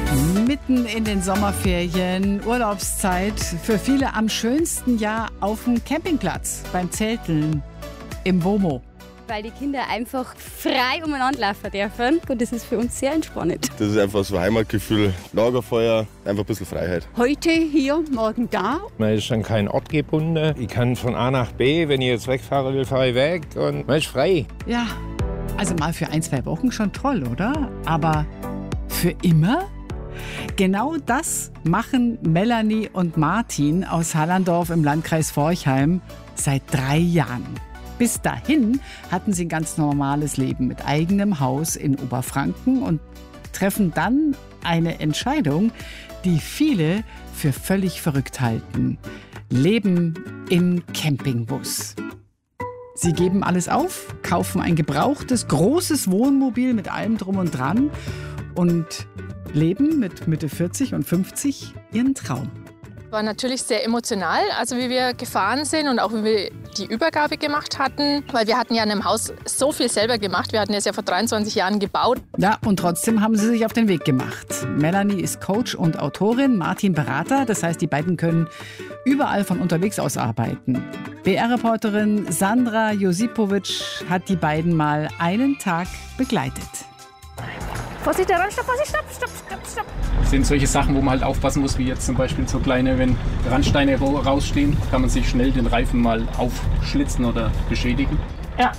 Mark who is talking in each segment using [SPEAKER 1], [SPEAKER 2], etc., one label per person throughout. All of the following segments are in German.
[SPEAKER 1] Mitten in den Sommerferien, Urlaubszeit, für viele am schönsten Jahr auf dem Campingplatz, beim Zelteln, im WOMO.
[SPEAKER 2] Weil die Kinder einfach frei umeinander laufen dürfen und das ist für uns sehr entspannend.
[SPEAKER 3] Das ist einfach so ein Heimatgefühl, Lagerfeuer, einfach ein bisschen Freiheit.
[SPEAKER 2] Heute hier, morgen da.
[SPEAKER 4] Man ist an keinen Ort gebunden. Ich kann von A nach B, wenn ich jetzt wegfahren will, fahre ich weg und man ist frei.
[SPEAKER 1] Ja, also mal für 1-2 Wochen schon toll, oder? Aber für immer? Genau das machen Melanie und Martin aus Hallandorf im Landkreis Forchheim seit 3 Jahren. Bis dahin hatten sie ein ganz normales Leben mit eigenem Haus in Oberfranken und treffen dann eine Entscheidung, die viele für völlig verrückt halten. Leben im Campingbus. Sie geben alles auf, kaufen ein gebrauchtes, großes Wohnmobil mit allem drum und dran und leben mit Mitte 40 und 50 ihren Traum.
[SPEAKER 5] War natürlich sehr emotional, also wie wir gefahren sind und auch wie wir die Übergabe gemacht hatten, weil wir hatten ja in einem Haus so viel selber gemacht. Wir hatten es ja vor 23 Jahren gebaut.
[SPEAKER 1] Ja, und trotzdem haben sie sich auf den Weg gemacht. Melanie ist Coach und Autorin, Martin Berater. Das heißt, die beiden können überall von unterwegs aus arbeiten. BR-Reporterin Sandra Josipovic hat die beiden mal einen Tag begleitet.
[SPEAKER 5] Vorsicht, daran, stopp, stopp.
[SPEAKER 6] Das sind solche Sachen, wo man halt aufpassen muss, wie jetzt zum Beispiel so kleine, wenn Randsteine rausstehen, kann man sich schnell den Reifen mal aufschlitzen oder beschädigen.
[SPEAKER 5] Ja,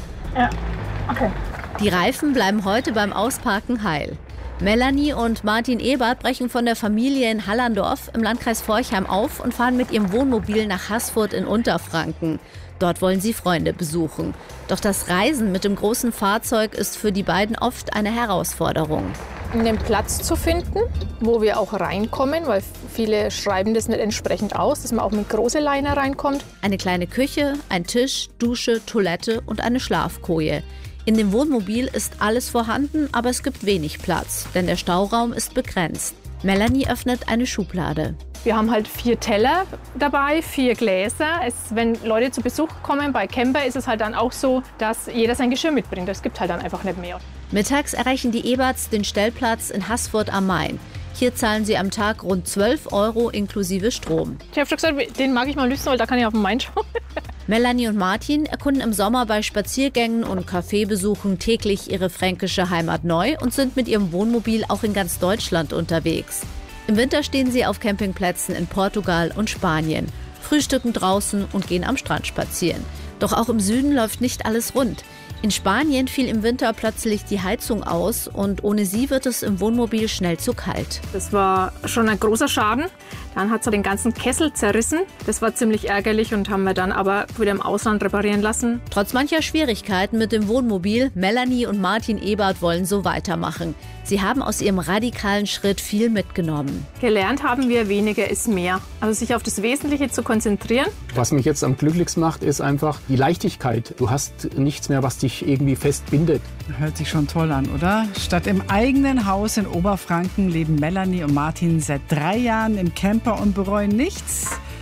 [SPEAKER 5] okay.
[SPEAKER 7] Die Reifen bleiben heute beim Ausparken heil. Melanie und Martin Ebert brechen von der Familie in Hallandorf im Landkreis Forchheim auf und fahren mit ihrem Wohnmobil nach Haßfurt in Unterfranken. Dort wollen sie Freunde besuchen. Doch das Reisen mit dem großen Fahrzeug ist für die beiden oft eine Herausforderung.
[SPEAKER 5] Einen Platz zu finden, wo wir auch reinkommen, weil viele schreiben das nicht entsprechend aus, dass man auch mit große Leine reinkommt.
[SPEAKER 7] Eine kleine Küche, ein Tisch, Dusche, Toilette und eine Schlafkoje. In dem Wohnmobil ist alles vorhanden, aber es gibt wenig Platz, denn der Stauraum ist begrenzt. Melanie öffnet eine Schublade.
[SPEAKER 5] Wir haben halt 4 Teller dabei, 4 Gläser. Wenn Leute zu Besuch kommen bei Camper, ist es halt dann auch so, dass jeder sein Geschirr mitbringt. Es gibt halt dann einfach nicht mehr.
[SPEAKER 7] Mittags erreichen die Eberts den Stellplatz in Haßfurt am Main. Hier zahlen sie am Tag rund 12 € inklusive Strom.
[SPEAKER 5] Ich habe schon gesagt, den mag ich mal lüsten, weil da kann ich auf den Main schauen.
[SPEAKER 7] Melanie und Martin erkunden im Sommer bei Spaziergängen und Kaffeebesuchen täglich ihre fränkische Heimat neu und sind mit ihrem Wohnmobil auch in ganz Deutschland unterwegs. Im Winter stehen sie auf Campingplätzen in Portugal und Spanien, frühstücken draußen und gehen am Strand spazieren. Doch auch im Süden läuft nicht alles rund. In Spanien fiel im Winter plötzlich die Heizung aus und ohne sie wird es im Wohnmobil schnell zu kalt.
[SPEAKER 5] Das war schon ein großer Schaden. Dann hat es den ganzen Kessel zerrissen. Das war ziemlich ärgerlich und haben wir dann aber wieder im Ausland reparieren lassen.
[SPEAKER 7] Trotz mancher Schwierigkeiten mit dem Wohnmobil, Melanie und Martin Ebert wollen so weitermachen. Sie haben aus ihrem radikalen Schritt viel mitgenommen.
[SPEAKER 5] Gelernt haben wir, weniger ist mehr. Also sich auf das Wesentliche zu konzentrieren.
[SPEAKER 8] Was mich jetzt am glücklichsten macht, ist einfach die Leichtigkeit. Du hast nichts mehr, was dich irgendwie festbindet.
[SPEAKER 1] Hört sich schon toll an, oder? Statt im eigenen Haus in Oberfranken leben Melanie und Martin seit 3 Jahren im Camper und bereuen nichts.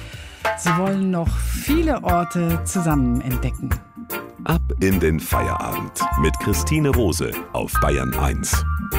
[SPEAKER 1] Sie wollen noch viele Orte zusammen entdecken.
[SPEAKER 9] Ab in den Feierabend mit Christine Rose auf Bayern 1.